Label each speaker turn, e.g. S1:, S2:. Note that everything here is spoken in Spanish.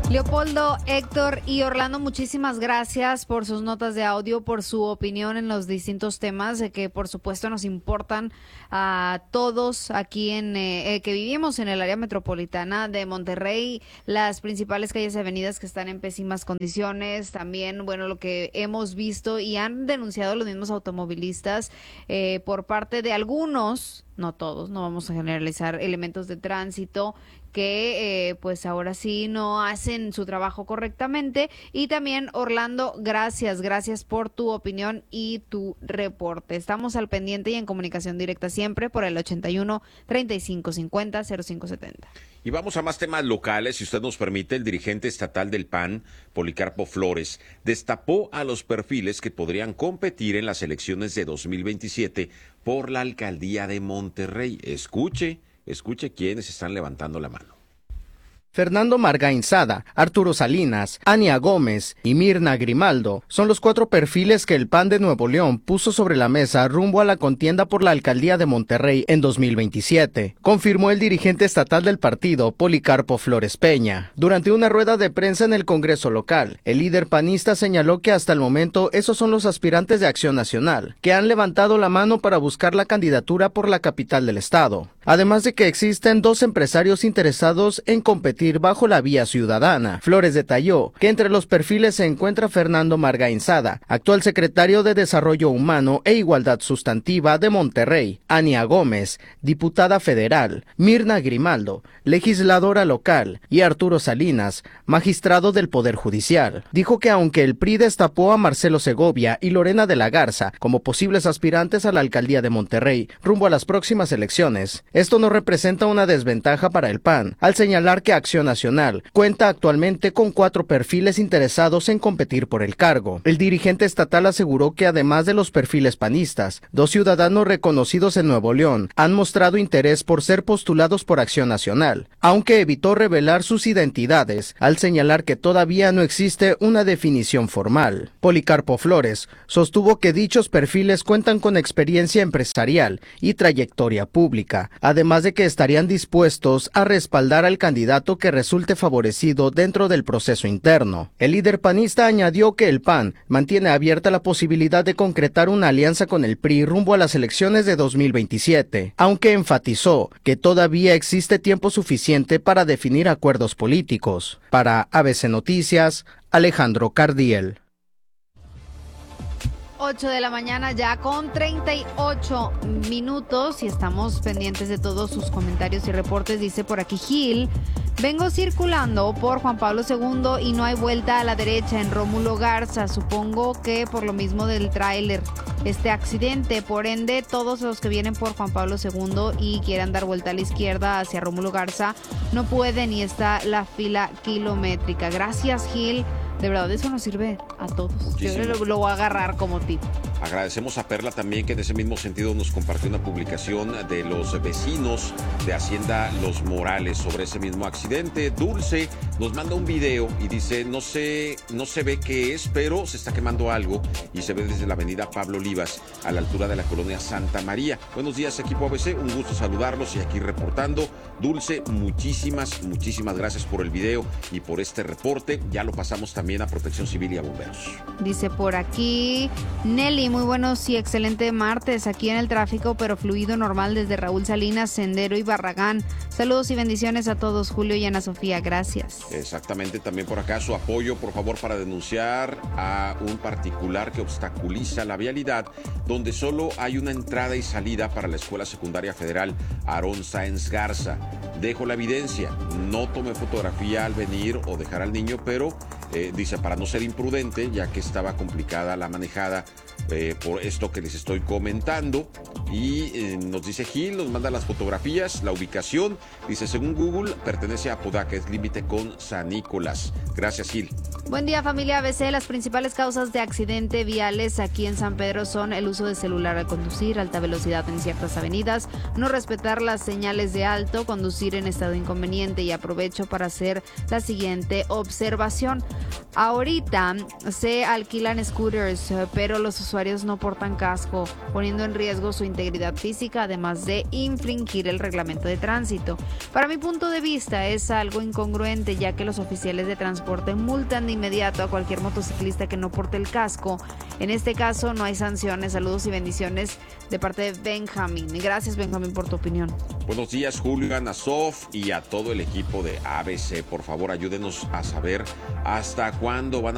S1: Leopoldo, Héctor y Orlando, muchísimas gracias por sus notas de audio, por su opinión en los distintos temas que por supuesto nos importan a todos aquí que vivimos en el área metropolitana de Monterrey, las principales calles y avenidas que están en pésimas condiciones, también, bueno, lo que hemos visto y han denunciado los mismos automovilistas por parte de algunos, no todos, no vamos a generalizar, elementos de tránsito que pues ahora sí no hacen su trabajo correctamente. Y también, Orlando, gracias por tu opinión y tu reporte. Estamos al pendiente y en comunicación directa siempre por el 81 35 50 0570.
S2: Y vamos a más temas locales, si usted nos permite. El dirigente estatal del PAN, Policarpo Flores, destapó a los perfiles que podrían competir en las elecciones de 2027 por la alcaldía de Monterrey. Escuche quiénes están levantando la mano.
S3: Fernando Margainzada, Arturo Salinas, Ania Gómez y Mirna Grimaldo son los 4 perfiles que el PAN de Nuevo León puso sobre la mesa rumbo a la contienda por la alcaldía de Monterrey en 2027, confirmó el dirigente estatal del partido, Policarpo Flores Peña. Durante una rueda de prensa en el Congreso local, el líder panista señaló que hasta el momento esos son los aspirantes de Acción Nacional, que han levantado la mano para buscar la candidatura por la capital del estado. Además de que existen 2 empresarios interesados en competir bajo la vía ciudadana. Flores detalló que entre los perfiles se encuentra Fernando Margainzada, actual secretario de Desarrollo Humano e Igualdad Sustantiva de Monterrey, Ania Gómez, diputada federal, Mirna Grimaldo, legisladora local, y Arturo Salinas, magistrado del Poder Judicial. Dijo que aunque el PRI destapó a Marcelo Segovia y Lorena de la Garza como posibles aspirantes a la alcaldía de Monterrey rumbo a las próximas elecciones, esto no representa una desventaja para el PAN, al señalar que Acción Nacional cuenta actualmente con 4 perfiles interesados en competir por el cargo. El dirigente estatal aseguró que además de los perfiles panistas, 2 ciudadanos reconocidos en Nuevo León han mostrado interés por ser postulados por Acción Nacional, aunque evitó revelar sus identidades, al señalar que todavía no existe una definición formal. Policarpo Flores sostuvo que dichos perfiles cuentan con experiencia empresarial y trayectoria pública, además de que estarían dispuestos a respaldar al candidato que resulte favorecido dentro del proceso interno. El líder panista añadió que el PAN mantiene abierta la posibilidad de concretar una alianza con el PRI rumbo a las elecciones de 2027, aunque enfatizó que todavía existe tiempo suficiente para definir acuerdos políticos. Para ABC Noticias, Alejandro Cardiel.
S1: 8 de la mañana ya con 38 minutos y estamos pendientes de todos sus comentarios y reportes. Dice por aquí Gil: vengo circulando por Juan Pablo II y no hay vuelta a la derecha en Rómulo Garza. Supongo que por lo mismo del tráiler este accidente, por ende todos los que vienen por Juan Pablo II y quieran dar vuelta a la izquierda hacia Rómulo Garza no pueden y está la fila kilométrica. Gracias, Gil. De verdad, eso nos sirve a todos.
S2: Muchísimo.
S1: Yo lo voy a agarrar como tip.
S2: Agradecemos a Perla también, que en ese mismo sentido nos compartió una publicación de los vecinos de Hacienda Los Morales sobre ese mismo accidente. Dulce nos manda un video y dice, no se ve qué es, pero se está quemando algo y se ve desde la avenida Pablo Olivas a la altura de la colonia Santa María. Buenos días, equipo ABC, un gusto saludarlos y aquí reportando. Dulce, muchísimas gracias por el video y por este reporte. Ya lo pasamos también a Protección Civil y a Bomberos.
S1: Dice por aquí Nelly, muy buenos y excelente martes aquí en el tráfico, pero fluido normal desde Raúl Salinas, Sendero y Barragán. Saludos y bendiciones a todos, Julio y Ana Sofía, gracias.
S2: Exactamente, también por acá su apoyo, por favor, para denunciar a un particular que obstaculiza la vialidad, donde solo hay una entrada y salida para la Escuela Secundaria Federal Aarón Sáenz Garza. Dejo la evidencia, no tomé fotografía al venir o dejar al niño, pero dice, para no ser imprudente, ya que estaba complicada la manejada por esto que les estoy comentando. Y nos dice Gil, nos manda las fotografías, la ubicación. Dice, según Google, pertenece a Apodaca, es límite con San Nicolás. Gracias, Gil.
S1: Buen día, familia ABC. Las principales causas de accidente viales aquí en San Pedro son el uso de celular al conducir, alta velocidad en ciertas avenidas, no respetar las señales de alto, conducir en estado inconveniente. Y aprovecho para hacer la siguiente observación. Ahorita se alquilan scooters, pero los usuarios no portan casco, poniendo en riesgo su integridad física, además de infringir el reglamento de tránsito. Para mi punto de vista es algo incongruente, ya que los oficiales de transporte multan de inmediato a cualquier motociclista que no porte el casco. En este caso no hay sanciones. Saludos y bendiciones de parte de Benjamín. Gracias, Benjamín, por tu opinión.
S2: Buenos días, Julio, Ana Sof y a todo el equipo de ABC. Por favor, ayúdenos a saber hasta cuándo van a